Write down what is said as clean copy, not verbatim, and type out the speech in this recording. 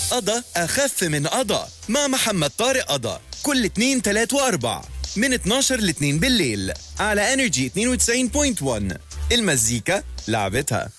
قضا أخف من قضا مع محمد طارق قضا كل 2 3 و4 من 12 ل 2 بالليل على انرجي 92.1. المزيكا لعبتها.